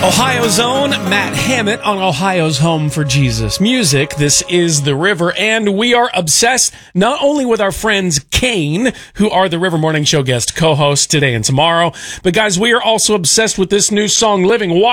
Ohio's own Matt Hammett on Ohio's Home for Jesus Music. This is The River, and we are obsessed not only with our friends Kane, who are the River Morning Show guest co-hosts today and tomorrow, but guys, we are also obsessed with this new song, Living Water.